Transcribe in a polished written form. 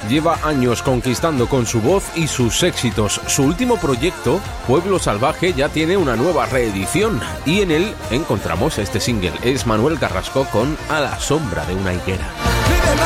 lleva años conquistando con su voz y sus éxitos. Su último proyecto, Pueblo Salvaje, ya tiene una nueva reedición y en él encontramos este single. Es Manuel Carrasco con A la sombra de una higuera.